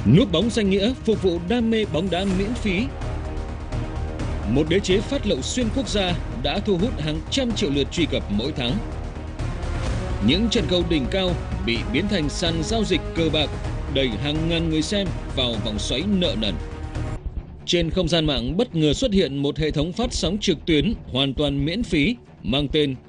Núp bóng danh nghĩa phục vụ đam mê bóng đá miễn phí. Một đế chế phát lậu xuyên quốc gia đã thu hút hàng trăm triệu lượt truy cập mỗi tháng. Những trận cầu đỉnh cao bị biến thành sàn giao dịch cờ bạc, đẩy hàng ngàn người xem vào vòng xoáy nợ nần. Trên không gian mạng bất ngờ xuất hiện một hệ thống phát sóng trực tuyến hoàn toàn miễn phí mang tên